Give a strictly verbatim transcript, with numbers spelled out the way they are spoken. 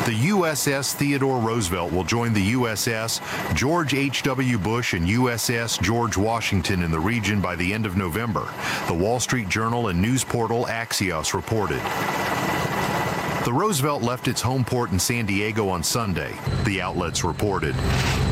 The U S S Theodore Roosevelt will join the U S S George H W Bush and U S S George Washington in the region by the end of November, the Wall Street Journal and news portal Axios reported. The Roosevelt left its home port in San Diego on Sunday, the outlets reported.